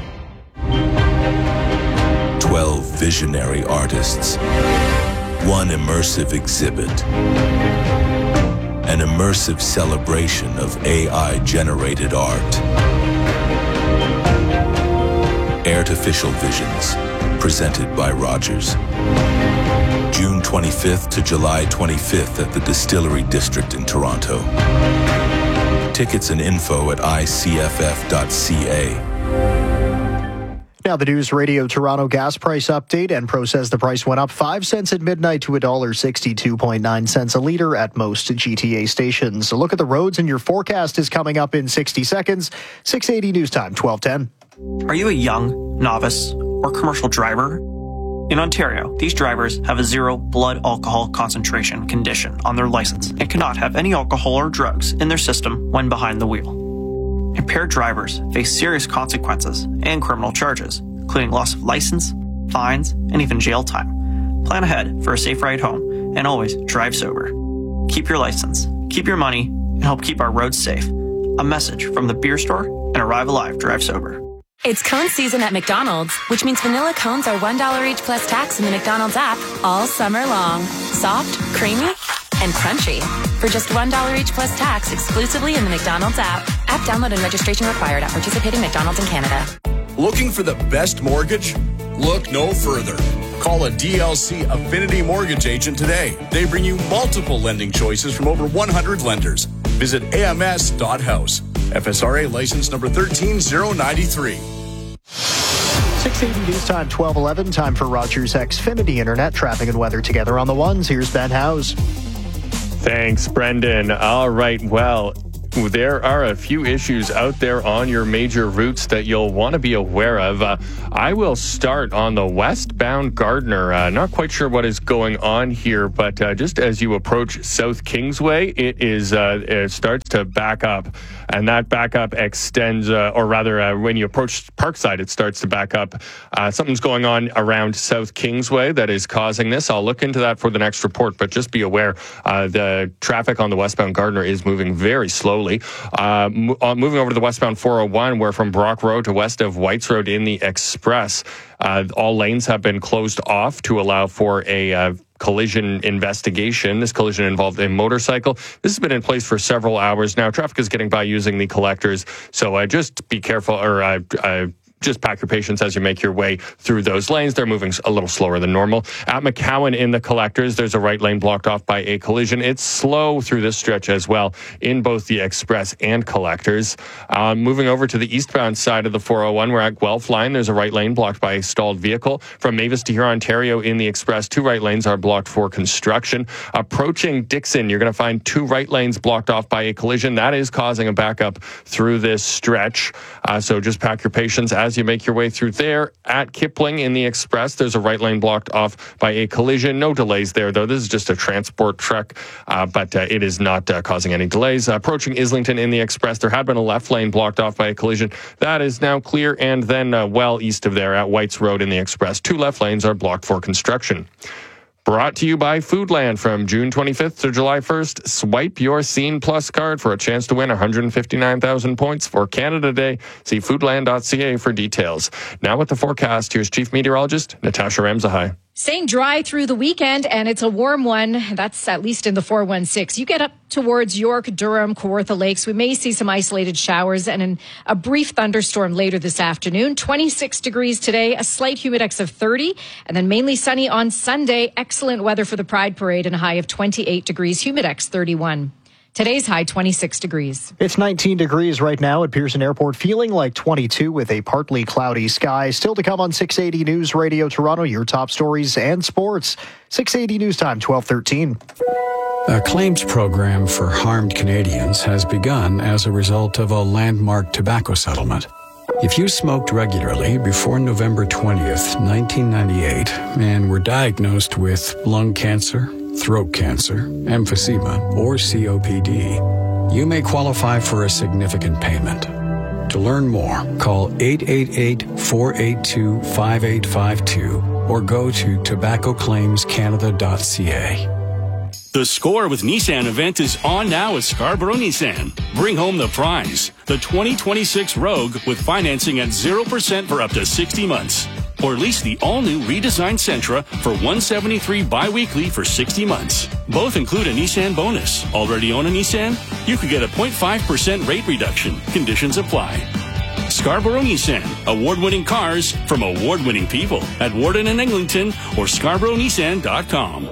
twelve visionary artists. One immersive exhibit. An immersive celebration of A I-generated art. Artificial Visions, presented by Rogers. June twenty-fifth to July twenty-fifth at the Distillery District in Toronto. Tickets and info at I C F F dot C A. Now the News Radio Toronto gas price update. Enpro says the price went up five cents at midnight to one dollar sixty-two point nine cents a litre at most G T A stations. A look at the roads and your forecast is coming up in sixty seconds. six eighty News Time, twelve ten. Are you a young, novice, or commercial driver? In Ontario, these drivers have a zero blood alcohol concentration condition on their license and cannot have any alcohol or drugs in their system when behind the wheel. Impaired drivers face serious consequences and criminal charges, including loss of license, fines, and even jail time. Plan ahead for a safe ride home and always drive sober. Keep your license, keep your money, and help keep our roads safe. A message from the Beer Store and Arrive Alive Drive Sober. It's cone season at McDonald's, which means vanilla cones are one dollar each plus tax in the McDonald's app all summer long. Soft, creamy, and crunchy. For just one dollar each plus tax exclusively in the McDonald's app. App download and registration required at participating McDonald's in Canada. Looking for the best mortgage? Look no further. Call a D L C Affinity Mortgage agent today. They bring you multiple lending choices from over one hundred lenders. Visit A M S dot house. F S R A license number one three zero nine three. six eighty News Time, twelve eleven. Time for Rogers Xfinity Internet. Traffic and weather together on the ones. Here's Ben Howes. Thanks, Brendan. All right, well, there are a few issues out there on your major routes that you'll want to be aware of. Uh, I will start on the westbound Gardner. Uh, not quite sure what is going on here, but uh, just as you approach South Kingsway, it is uh, it starts to back up, and that backup extends, uh, or rather, uh, when you approach Parkside, it starts to back up. Uh, something's going on around South Kingsway that is causing this. I'll look into that for the next report, but just be aware uh, the traffic on the westbound Gardner is moving very slowly. Uh, mo- uh, moving over to the westbound four oh one, where from Brock Road to west of Whites Road in the Express, uh, all lanes have been closed off to allow for a uh, collision investigation. This collision involved a motorcycle. This has been in place for several hours now. Traffic is getting by using the collectors, so uh, just be careful, or uh, uh, just pack your patience as you make your way through those lanes. They're moving a little slower than normal. At McCowan in the collectors, there's a right lane blocked off by a collision. It's slow through this stretch as well in both the express and collectors. Um, moving over to the eastbound side of the four oh one, we're at Guelph line. There's a right lane blocked by a stalled vehicle. From Mavis to Huron, Ontario in the express, two right lanes are blocked for construction. Approaching Dixon, you're going to find two right lanes blocked off by a collision. That is causing a backup through this stretch. Uh, so just pack your patience as you make your way through there. At Kipling in the express, there's a right lane blocked off by a collision. No delays there, though. This is just a transport truck, uh, but uh, it is not uh, causing any delays. Uh, approaching Islington in the express, there had been a left lane blocked off by a collision. That is now clear, and then uh, well east of there at Whites Road in the express, two left lanes are blocked for construction. Brought to you by Foodland. From June twenty-fifth to July first, swipe your Scene Plus card for a chance to win one hundred fifty-nine thousand points for Canada Day. See foodland dot c a for details. Now with the forecast, here's Chief Meteorologist Natasha Ramzahai. Staying dry through the weekend, and it's a warm one. That's at least in the four one six. You get up towards York, Durham, Kawartha Lakes. We may see some isolated showers and an, a brief thunderstorm later this afternoon. twenty-six degrees today, a slight humidex of thirty, and then mainly sunny on Sunday. Excellent weather for the Pride Parade and a high of twenty-eight degrees, humidex thirty-one. Today's high, twenty-six degrees. It's nineteen degrees right now at Pearson Airport, feeling like twenty-two with a partly cloudy sky. Still to come on six eighty News Radio Toronto, your top stories and sports. six eighty News Time, twelve thirteen. A claims program for harmed Canadians has begun as a result of a landmark tobacco settlement. If you smoked regularly before November twentieth, nineteen ninety-eight, and were diagnosed with lung cancer, throat cancer, emphysema, or C O P D, you may qualify for a significant payment. To learn more, call eight eight eight, four eight two, five eight five two or go to tobacco claims canada dot c a. The Score with Nissan event is on now at Scarborough Nissan. Bring home the prize, the twenty twenty-six Rogue with financing at zero percent for up to sixty months. Or lease the all-new redesigned Sentra for one hundred seventy-three dollars bi-weekly for sixty months. Both include a Nissan bonus. Already own a Nissan? You could get a zero point five percent rate reduction. Conditions apply. Scarborough Nissan. Award-winning cars from award-winning people at Warden and Eglinton or scarborough nissan dot com.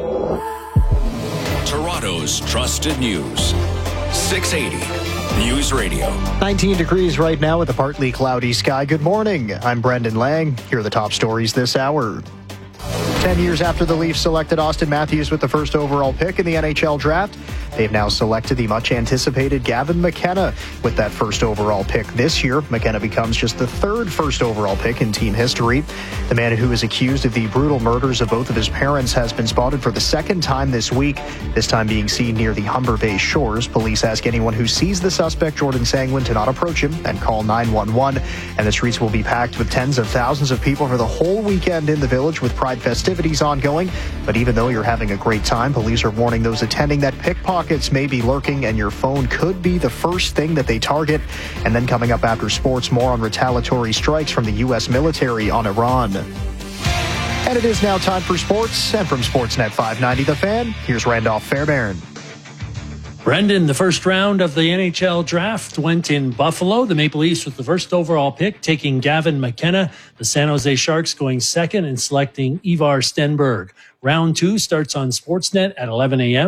Toronto's trusted news. six eighty News Radio. nineteen degrees right now with a partly cloudy sky. Good morning. I'm Brendan Lang. Here are the top stories this hour. Ten years after the Leafs selected Austin Matthews with the first overall pick in the N H L draft, they've now selected the much-anticipated Gavin McKenna with that first overall pick this year. McKenna becomes just the third first overall pick in team history. The man who is accused of the brutal murders of both of his parents has been spotted for the second time this week, this time being seen near the Humber Bay shores. Police ask anyone who sees the suspect, Jordan Sangwin, to not approach him and call nine one one. And the streets will be packed with tens of thousands of people for the whole weekend in the village with Pride festivities ongoing. But even though you're having a great time, police are warning those attending that pickpockets may be lurking and your phone could be the first thing that they target. And then coming up after sports, more on retaliatory strikes from the U S military on Iran. And it is now time for sports. And from Sportsnet five ninety The Fan, here's Randolph Fairbairn. Brendan, the first round of the N H L draft went in Buffalo. The Maple Leafs with the first overall pick, taking Gavin McKenna. The San Jose Sharks going second and selecting Ivar Stenberg. Round two starts on Sportsnet at eleven a.m.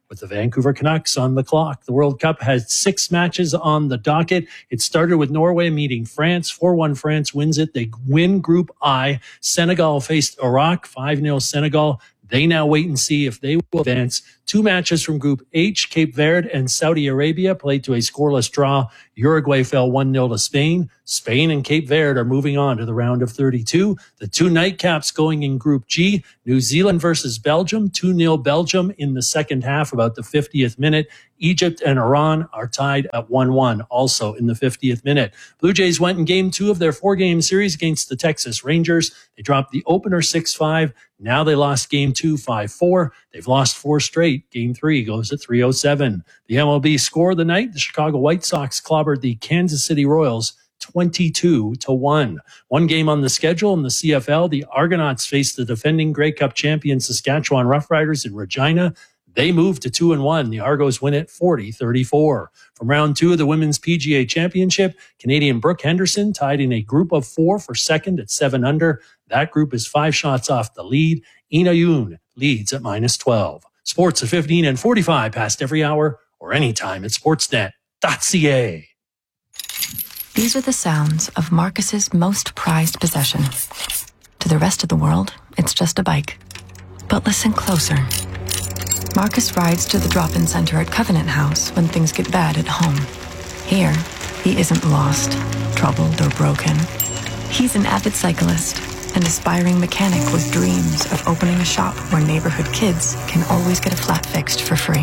with the Vancouver Canucks on the clock. The World Cup has six matches on the docket. It started with Norway meeting France. four one France wins it. They win Group I. Senegal faced Iraq, five nil Senegal. They now wait and see if they will advance. Two matches from Group H, Cape Verde and Saudi Arabia played to a scoreless draw. Uruguay fell one nil to Spain. Spain and Cape Verde are moving on to the round of thirty-two. The two nightcaps going in Group G, New Zealand versus Belgium, two nil Belgium in the second half, about the fiftieth minute. Egypt and Iran are tied at one one, also in the fiftieth minute. Blue Jays went in game two of their four-game series against the Texas Rangers. They dropped the opener six five. Now they lost game two five four. They've lost four straight. Game three goes at three oh seven. The M L B score of the night, the Chicago White Sox clobbered the Kansas City Royals twenty-two to one. One game on the schedule in the C F L, the Argonauts faced the defending Grey Cup champion Saskatchewan Roughriders in Regina. They moved to two and one. The Argos win it forty thirty-four. From round two of the Women's P G A Championship, Canadian Brooke Henderson tied in a group of four for second at seven under. That group is five shots off the lead. Ina Yoon leads at minus twelve. Sports at fifteen and forty-five past every hour or anytime at sportsnet dot c a. These are the sounds of Marcus's most prized possession. To the rest of the world, it's just a bike. But listen closer. Marcus rides to the drop-in center at Covenant House when things get bad at home. Here, he isn't lost, troubled, or broken. He's an avid cyclist, an aspiring mechanic with dreams of opening a shop where neighborhood kids can always get a flat fixed for free.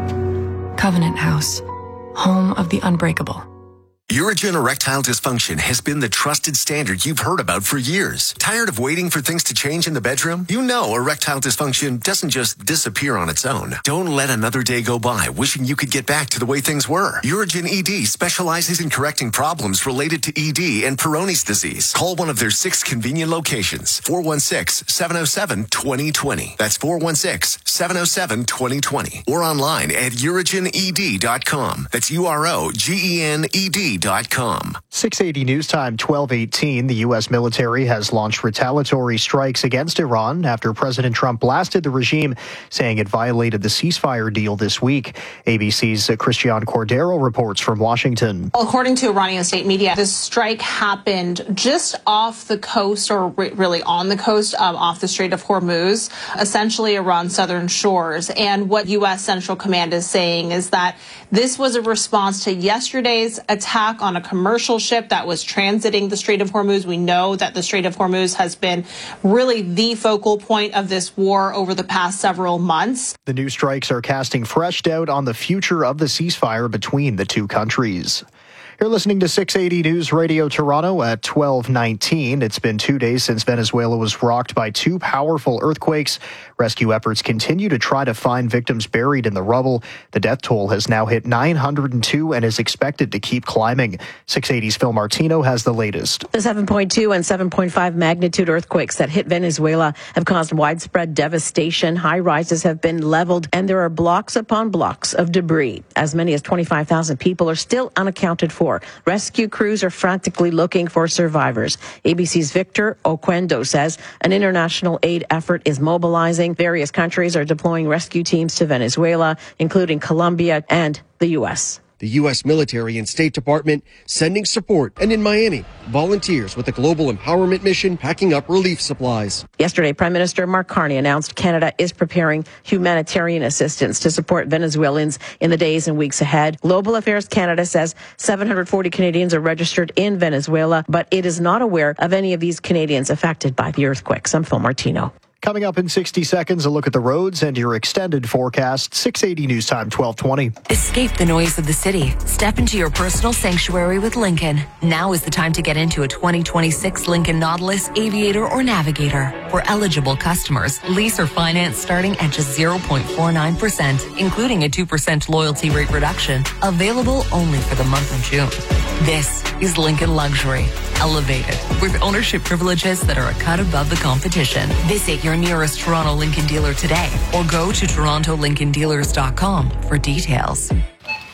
Covenant House, home of the unbreakable. Urigen erectile dysfunction has been the trusted standard you've heard about for years. Tired of waiting for things to change in the bedroom? You know erectile dysfunction doesn't just disappear on its own. Don't let another day go by wishing you could get back to the way things were. Urigen E D specializes in correcting problems related to E D and Peyronie's disease. Call one of their six convenient locations. four one six, seven oh seven, two oh two oh. That's four one six, seven oh seven, two oh two oh. Or online at urigen e d dot com. That's U R O G E N E D dot com. six eighty News Time, twelve eighteen. The U S military has launched retaliatory strikes against Iran after President Trump blasted the regime, saying it violated the ceasefire deal this week. A B C's Christiane Cordero reports from Washington. According to Iranian state media, this strike happened just off the coast, or re- really on the coast, um, off the Strait of Hormuz, essentially Iran's southern shores. And what U S Central Command is saying is that this was a response to yesterday's attack on a commercial ship that was transiting the Strait of Hormuz. We know that the Strait of Hormuz has been really the focal point of this war over the past several months. The new strikes are casting fresh doubt on the future of the ceasefire between the two countries. You're listening to six eighty News Radio Toronto at twelve nineteen. It's been two days since Venezuela was rocked by two powerful earthquakes. Rescue efforts continue to try to find victims buried in the rubble. The death toll has now hit nine hundred two and is expected to keep climbing. six eighty's Phil Martino has the latest. The seven point two and seven point five magnitude earthquakes that hit Venezuela have caused widespread devastation. High rises have been leveled, and there are blocks upon blocks of debris. As many as twenty-five thousand people are still unaccounted for. Rescue crews are frantically looking for survivors. A B C's Victor Oquendo says an international aid effort is mobilizing. Various countries are deploying rescue teams to Venezuela, including Colombia and the U S. The U S military and State Department sending support, and in Miami, volunteers with the Global Empowerment Mission packing up relief supplies. Yesterday, Prime Minister Mark Carney announced Canada is preparing humanitarian assistance to support Venezuelans in the days and weeks ahead. Global Affairs Canada says seven hundred forty Canadians are registered in Venezuela, but it is not aware of any of these Canadians affected by the earthquakes. I'm Phil Martino. Coming up in sixty seconds, a look at the roads and your extended forecast. six eighty News Time, twelve twenty. Escape the noise of the city. Step into your personal sanctuary with Lincoln. Now is the time to get into a twenty twenty-six Lincoln Nautilus, Aviator, or Navigator. For eligible customers, lease or finance starting at just zero point four nine percent, including a two percent loyalty rate reduction. Available only for the month of June. This is Lincoln Luxury. Elevated, with ownership privileges that are a cut above the competition. Visit your nearest Toronto Lincoln dealer today or go to toronto lincoln dealers dot com for details.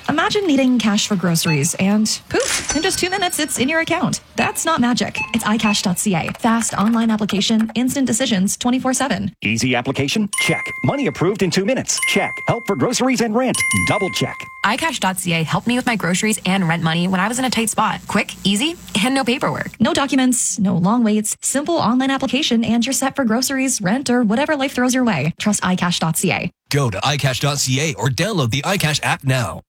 Imagine needing cash for groceries and poof, in just two minutes, it's in your account. That's not magic. It's i cash dot c a. Fast online application, instant decisions, twenty-four seven. Easy application? Check. Money approved in two minutes? Check. Help for groceries and rent? Double check. i cash dot c a helped me with my groceries and rent money when I was in a tight spot. Quick, easy, and no paperwork. No documents, no long waits, simple online application, and you're set for groceries, rent, or whatever life throws your way. Trust i cash dot c a. Go to i cash dot c a or download the iCash app now.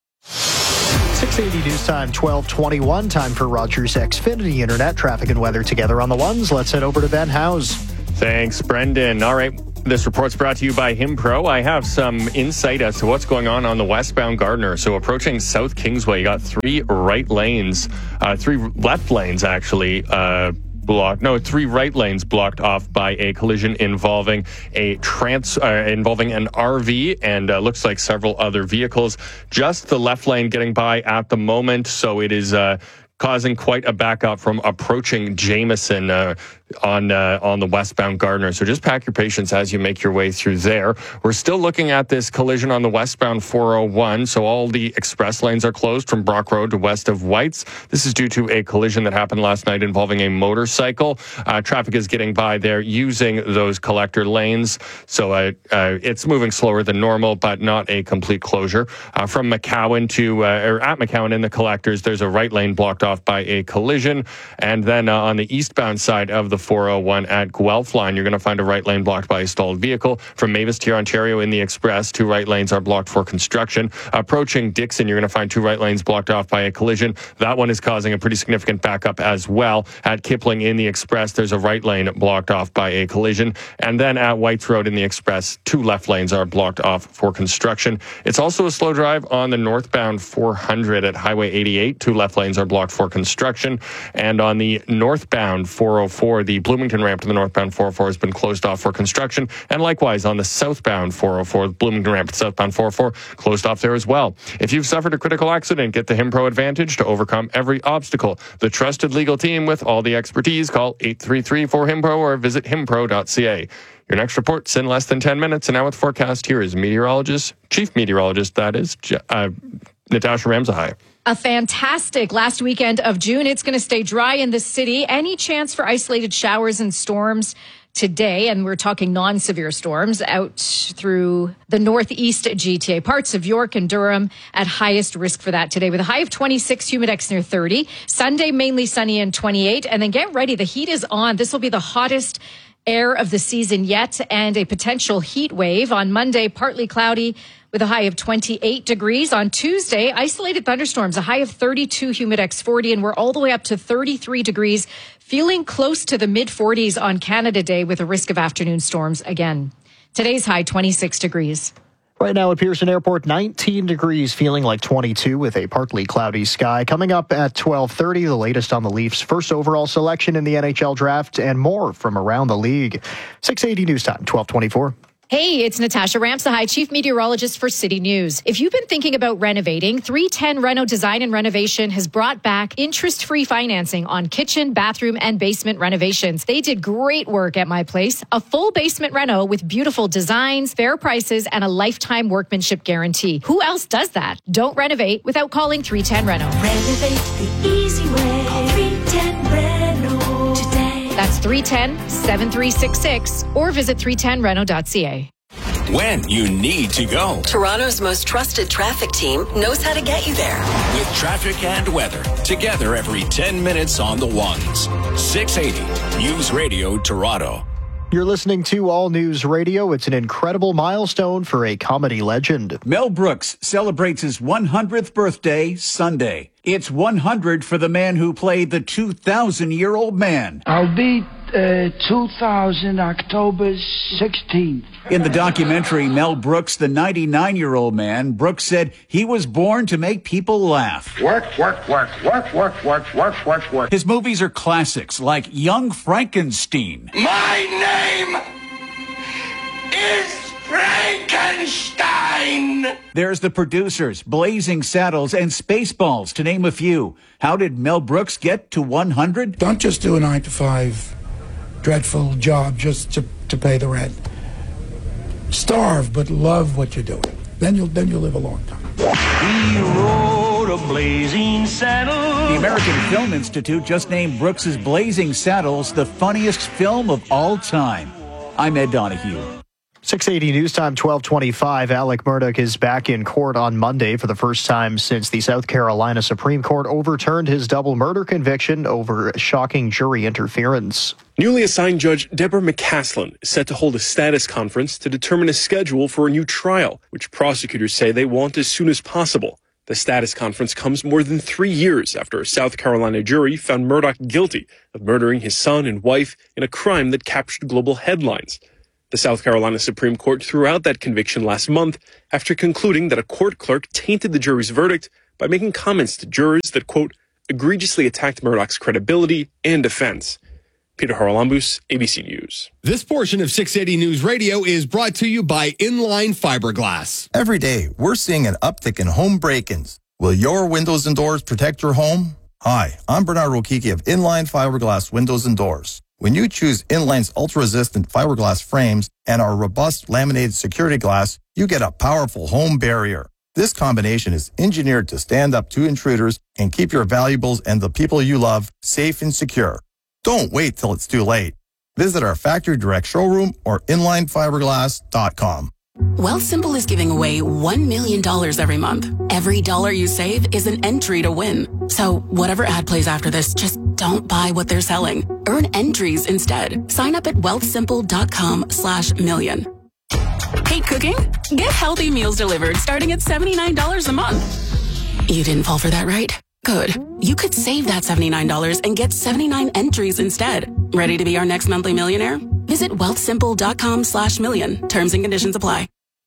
six eighty news time, twelve twenty-one. Time for Rogers Xfinity Internet traffic and weather together on the ones. Let's head over to Ben Howes. Thanks, Brendan. All right. This report's brought to you by Himpro. I have some insight as to what's going on on the westbound Gardiner. So approaching South Kingsway, you got three right lanes, uh, three left lanes actually, uh, blocked. No, three right lanes blocked off by a collision involving a trans, uh, involving an R V and uh, looks like several other vehicles. Just the left lane getting by at the moment. So it is, uh, causing quite a backup from approaching Jameson uh, on uh, on the westbound Gardiner. So just pack your patience as you make your way through there. We're still looking at this collision on the westbound four oh one. So all the express lanes are closed from Brock Road to west of Whites. This is due to a collision that happened last night involving a motorcycle. Uh, traffic is getting by there using those collector lanes. So uh, uh, it's moving slower than normal, but not a complete closure. Uh, from McCowan to, uh, or at McCowan in the collectors, there's a right lane blocked off by a collision. And then uh, on the eastbound side of the four oh one at Guelph line, you're going to find a right lane blocked by a stalled vehicle. From Mavis to Ontario in the express, two right lanes are blocked for construction. Approaching Dixon, you're going to find two right lanes blocked off by a collision. That one is causing a pretty significant backup as well. At Kipling in the express, there's a right lane blocked off by a collision. And then at Whites Road in the express, two left lanes are blocked off for construction. It's also a slow drive on the northbound four hundred at Highway eighty-eight. Two left lanes are blocked for construction. And on the northbound four oh four, the Bloomington ramp to the northbound four oh four has been closed off for construction. And likewise on the southbound four oh four, the Bloomington ramp to southbound four oh four closed off there as well. If you've suffered a critical accident, get the Himpro Advantage to overcome every obstacle. The trusted legal team with all the expertise. Call eight three three four Himpro or visit himpro dot c a. Your next report's in less than ten minutes. And now with forecast, here is meteorologist, chief meteorologist, that is, uh, Natasha Ramsahai. A fantastic last weekend of June. It's going to stay dry in the city. Any chance for isolated showers and storms today? And we're talking non-severe storms out through the northeast G T A, parts of York and Durham at highest risk for that today with a high of twenty-six, humidex near thirty. Sunday, mainly sunny and twenty-eight. And then get ready. The heat is on. This will be the hottest air of the season yet and a potential heat wave. On Monday, partly cloudy with a high of twenty-eight degrees. On Tuesday, isolated thunderstorms, a high of thirty-two, humidex forty, and we're all the way up to thirty-three degrees, feeling close to the mid forties on Canada Day with a risk of afternoon storms again. Today's high, twenty-six degrees. Right now at Pearson Airport, nineteen degrees, feeling like twenty-two with a partly cloudy sky. Coming up at twelve thirty, the latest on the Leafs' first overall selection in the N H L draft and more from around the league. six eighty news time, twelve twenty-four. Hey, it's Natasha Ramsahai, Chief Meteorologist for City News. If you've been thinking about renovating, three ten Reno Design and Renovation has brought back interest-free financing on kitchen, bathroom, and basement renovations. They did great work at my place. A full basement reno with beautiful designs, fair prices, and a lifetime workmanship guarantee. Who else does that? Don't renovate without calling three ten Reno. Renovate the easy way. Call three ten Reno today. That's three one zero, seven three six six or visit three ten reno dot c a. When you need to go. Toronto's most trusted traffic team knows how to get you there. With traffic and weather, together every ten minutes on the ones. six eighty News Radio Toronto. You're listening to All News Radio. It's an incredible milestone for a comedy legend. Mel Brooks celebrates his one hundredth birthday Sunday. It's one hundred for the man who played the two thousand year old man. I'll be uh, two thousand, October sixteenth. In the documentary Mel Brooks, the ninety-nine year old man, Brooks said he was born to make people laugh. Work, work, work, work, work, work, work, work, work. His movies are classics like Young Frankenstein. My name is Frankenstein! There's The Producers, Blazing Saddles, and Spaceballs, to name a few. How did Mel Brooks get to one hundred? Don't just do a nine to five dreadful job just to, to pay the rent. Starve, but love what you're doing. Then you'll then you'll live a long time. He rode a blazing saddle. The American Film Institute just named Brooks's Blazing Saddles the funniest film of all time. I'm Ed Donahue. six eighty News Time, twelve twenty-five. Alec Murdaugh is back in court on Monday for the first time since the South Carolina Supreme Court overturned his double murder conviction over shocking jury interference. Newly assigned Judge Deborah McCaslin is set to hold a status conference to determine a schedule for a new trial, which prosecutors say they want as soon as possible. The status conference comes more than three years after a South Carolina jury found Murdaugh guilty of murdering his son and wife in a crime that captured global headlines. The South Carolina Supreme Court threw out that conviction last month after concluding that a court clerk tainted the jury's verdict by making comments to jurors that, quote, egregiously attacked Murdaugh's credibility and defense. Peter Haralambous, A B C News. This portion of six eighty News Radio is brought to you by Inline Fiberglass. Every day, we're seeing an uptick in home break-ins. Will your windows and doors protect your home? Hi, I'm Bernard Rokiki of Inline Fiberglass Windows and Doors. When you choose Inline's ultra-resistant fiberglass frames and our robust laminated security glass, you get a powerful home barrier. This combination is engineered to stand up to intruders and keep your valuables and the people you love safe and secure. Don't wait till it's too late. Visit our factory direct showroom or inline fiberglass dot com. Wealthsimple is giving away one million dollars every month. Every dollar you save is an entry to win. So whatever ad plays after this, just don't buy what they're selling. Earn entries instead. Sign up at wealthsimple.com slash million. Hate cooking? Get healthy meals delivered starting at seventy-nine dollars a month. You didn't fall for that, right? Good. You could save that seventy-nine dollars and get seventy-nine entries instead. Ready to be our next monthly millionaire? Visit wealthsimple.com slash million. Terms and conditions apply.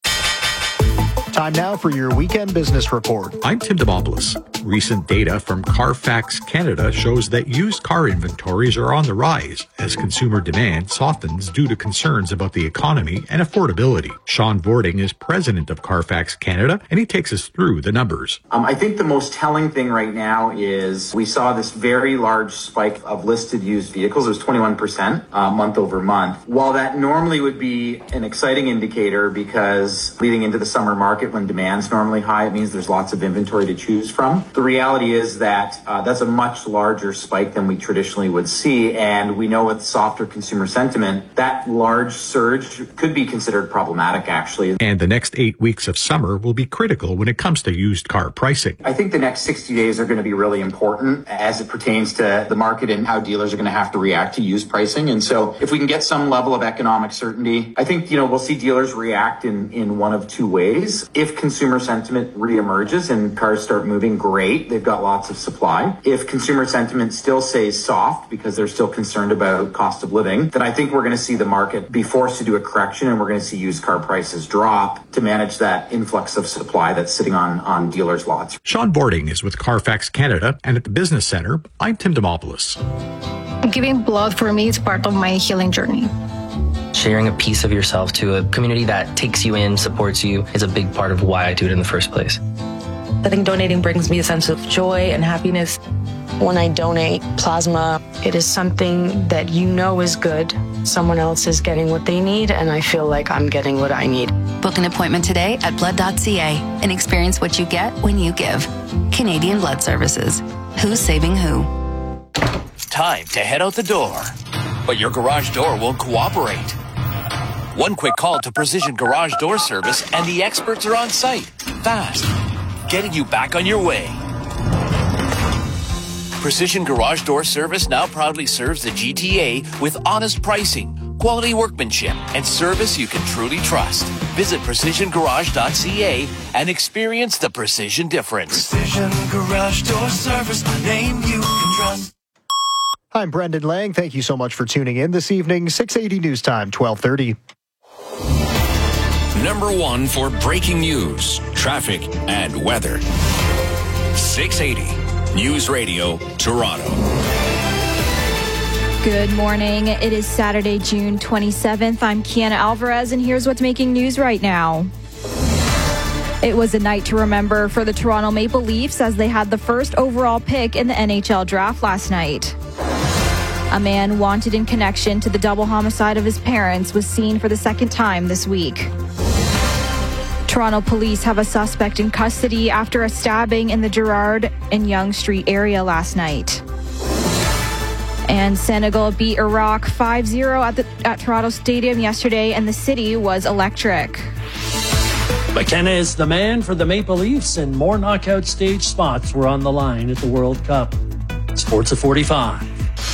Time now for your weekend business report. I'm Tim Demopoulos. Recent data from Carfax Canada shows that used car inventories are on the rise as consumer demand softens due to concerns about the economy and affordability. Sean Vording is president of Carfax Canada, and he takes us through the numbers. Um, I think the most telling thing right now is we saw this very large spike of listed used vehicles. It was twenty-one percent uh, month over month. While that normally would be an exciting indicator because leading into the summer market when demand's normally high, it means there's lots of inventory to choose from. The reality is that uh, that's a much larger spike than we traditionally would see. And we know with softer consumer sentiment, that large surge could be considered problematic, actually. And the next eight weeks of summer will be critical when it comes to used car pricing. I think the next sixty days are going to be really important as it pertains to the market and how dealers are going to have to react to used pricing. And so if we can get some level of economic certainty, I think, you know, we'll see dealers react in, in one of two ways. If consumer sentiment reemerges and cars start moving, great. They've got lots of supply. If consumer sentiment still stays soft because they're still concerned about cost of living, then I think we're going to see the market be forced to do a correction and we're going to see used car prices drop to manage that influx of supply that's sitting on, on dealers' lots. Sean Vording is with Carfax Canada, and at the Business Center, I'm Tim Demopoulos. Giving blood for me is part of my healing journey. Sharing a piece of yourself to a community that takes you in, supports you, is a big part of why I do it in the first place. I think donating brings me a sense of joy and happiness. When I donate plasma, it is something that you know is good. Someone else is getting what they need, and I feel like I'm getting what I need. Book an appointment today at blood dot c a and experience what you get when you give. Canadian Blood Services. Who's saving who? Time to head out the door, but your garage door won't cooperate. One quick call to Precision Garage Door Service and the experts are on site, fast, getting you back on your way. Precision Garage Door Service now proudly serves the G T A with honest pricing, quality workmanship, and service you can truly trust. Visit precision garage dot c a and experience the precision difference. Precision Garage Door Service, a name you can trust. I'm Brendan Lang. Thank you so much for tuning in this evening. six eighty News Time, twelve thirty. Number one for breaking news, traffic, and weather. six eighty News Radio, Toronto. Good morning. It is Saturday, June twenty-seventh. I'm Kiana Alvarez, and here's what's making news right now. It was a night to remember for the Toronto Maple Leafs as they had the first overall pick in the N H L draft last night. A man wanted in connection to the double homicide of his parents was seen for the second time this week. Toronto police have a suspect in custody after a stabbing in the Gerrard and Yonge Street area last night. And Senegal beat Iraq five zero at the at Toronto Stadium yesterday, and the city was electric. McKenna is the man for the Maple Leafs, and more knockout stage spots were on the line at the World Cup. Sports at forty-five.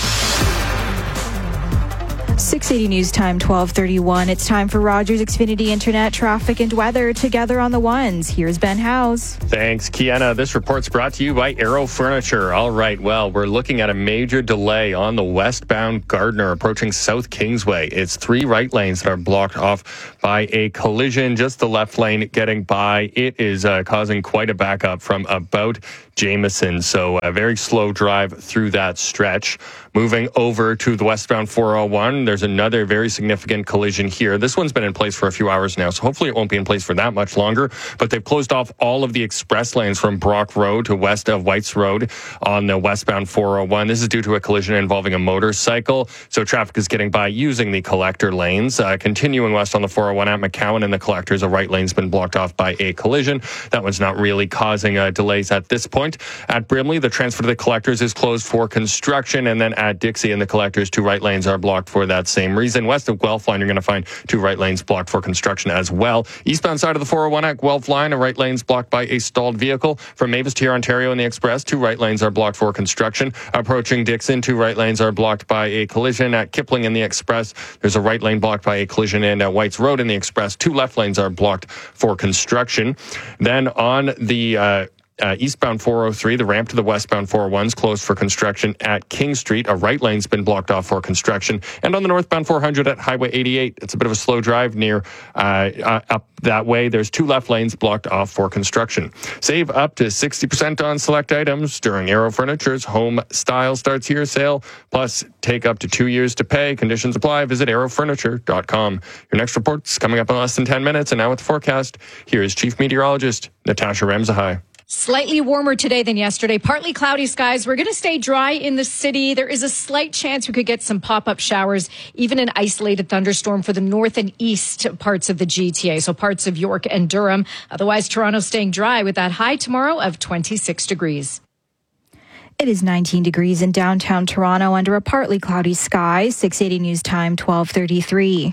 six eighty News Time, twelve thirty-one. It's time for Rogers Xfinity Internet traffic and weather together on the ones. Here's Ben Howes. Thanks, Kiana. This report's brought to you by Aero Furniture. All right, well, we're looking at a major delay on the westbound Gardner approaching South Kingsway. It's three right lanes that are blocked off by a collision. Just the left lane getting by. It is uh, causing quite a backup from about Jameson. So a very slow drive through that stretch. Moving over to the westbound four oh one, there's another very significant collision here. This one's been in place for a few hours now, so hopefully it won't be in place for that much longer. But they've closed off all of the express lanes from Brock Road to west of Whites Road on the westbound four oh one. This is due to a collision involving a motorcycle, so traffic is getting by using the collector lanes. Uh, continuing west on the four oh one at McCowan and the collectors, a right lane's been blocked off by a collision. That one's not really causing uh, delays at this point. At Brimley, the transfer to the collectors is closed for construction, and then at Dixie and the collectors, two right lanes are blocked for that same reason. West of Guelph Line, you're going to find two right lanes blocked for construction as well. Eastbound side of the four oh one at Guelph Line, a right lane's blocked by a stalled vehicle. From Mavis to here, Ontario in the Express, two right lanes are blocked for construction. Approaching Dixon, two right lanes are blocked by a collision. At Kipling in the Express, there's a right lane blocked by a collision, and at Whites Road in the Express, two left lanes are blocked for construction. Then on the uh, Uh, eastbound four oh three, the ramp to the westbound four oh one is closed for construction at King Street. A right lane's been blocked off for construction. And on the northbound four hundred at Highway eighty-eight, it's a bit of a slow drive near uh, uh, up that way. There's two left lanes blocked off for construction. Save up to sixty percent on select items during Aero Furniture's Home Style Starts Here sale. Plus, take up to two years to pay. Conditions apply. Visit aero furniture dot com. Your next report's coming up in less than ten minutes. And now with the forecast, here is Chief Meteorologist Natasha Ramzahai. Slightly warmer today than yesterday. Partly cloudy skies. We're going to stay dry in the city. There is a slight chance we could get some pop-up showers, even an isolated thunderstorm for the north and east parts of the G T A, so parts of York and Durham. Otherwise, Toronto staying dry with that high tomorrow of twenty-six degrees. It is nineteen degrees in downtown Toronto under a partly cloudy sky. six eighty News Time, twelve thirty-three.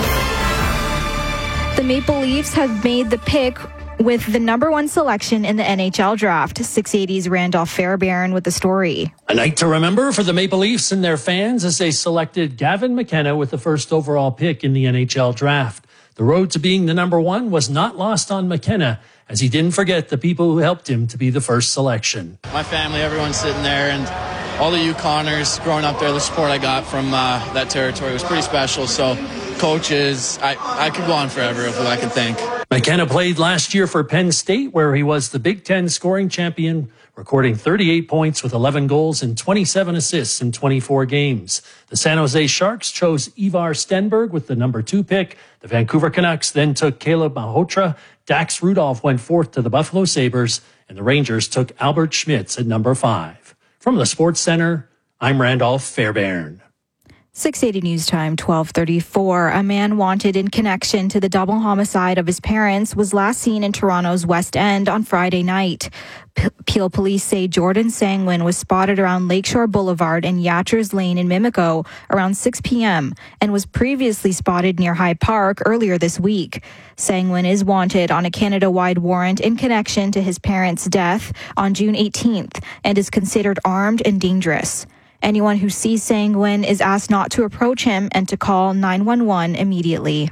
The Maple Leafs have made the pick with the number one selection in the N H L draft. six eighty's Randolph Fairbairn with the story. A night to remember for the Maple Leafs and their fans as they selected Gavin McKenna with the first overall pick in the N H L draft. The road to being the number one was not lost on McKenna, as he didn't forget the people who helped him to be the first selection. My family, everyone's sitting there, and all the Yukoners growing up there, the support I got from uh, that territory was pretty special. So coaches, I, I could go on forever of who I could thank. McKenna played last year for Penn State, where he was the Big Ten scoring champion, recording thirty-eight points with eleven goals and twenty-seven assists in twenty-four games. The San Jose Sharks chose Ivar Stenberg with the number two pick. The Vancouver Canucks then took Caleb Malhotra. Dax Rudolph went fourth to the Buffalo Sabres, and the Rangers took Albert Schmitz at number five. From the Sports Center, I'm Randolph Fairbairn. six eighty News Time, twelve thirty-four. A man wanted in connection to the double homicide of his parents was last seen in Toronto's West End on Friday night. P- Peel police say Jordan Sangwin was spotted around Lakeshore Boulevard and Yatchers Lane in Mimico around six p.m. and was previously spotted near Hyde Park earlier this week. Sangwin is wanted on a Canada-wide warrant in connection to his parents' death on June eighteenth and is considered armed and dangerous. Anyone who sees Sangwin is asked not to approach him and to call nine one one immediately.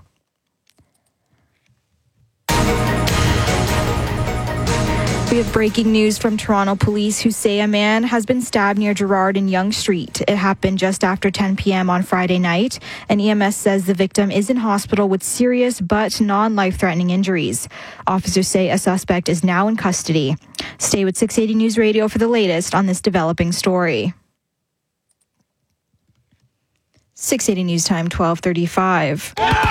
We have breaking news from Toronto police who say a man has been stabbed near Gerrard and Yonge Street. It happened just after ten p.m. on Friday night, and E M S says the victim is in hospital with serious but non-life-threatening injuries. Officers say a suspect is now in custody. Stay with six eighty News Radio for the latest on this developing story. six eighty News Time, twelve thirty-five.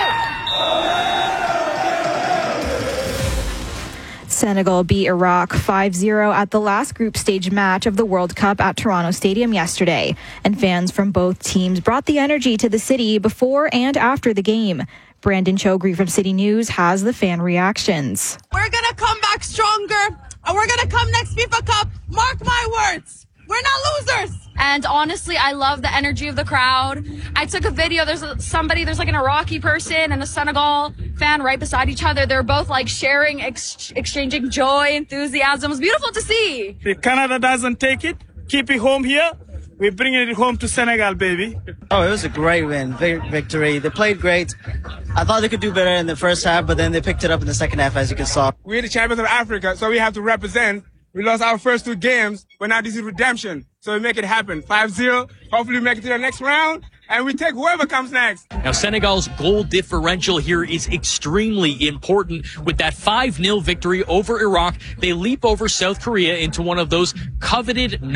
Senegal beat Iraq five zero at the last group stage match of the World Cup at Toronto Stadium yesterday, and fans from both teams brought the energy to the city before and after the game. Brandon Chogri from City News has the fan reactions. We're going to come back stronger, and we're going to come next FIFA Cup. Mark my words. We're not losers. And honestly, I love the energy of the crowd. I took a video. There's a, somebody, there's like an Iraqi person and a Senegal fan right beside each other. They're both like sharing, ex- exchanging joy, enthusiasm. It was beautiful to see. If Canada doesn't take it, keep it home here. We're bringing it home to Senegal, baby. Oh, it was a great win, big victory. They played great. I thought they could do better in the first half, but then they picked it up in the second half, as you can saw. We're the champions of Africa, so we have to represent. We lost our first two games, but now this is redemption. So we make it happen. five zero. Hopefully we make it to the next round, and we take whoever comes next. Now, Senegal's goal differential here is extremely important. With that five nil victory over Iraq, they leap over South Korea into one of those coveted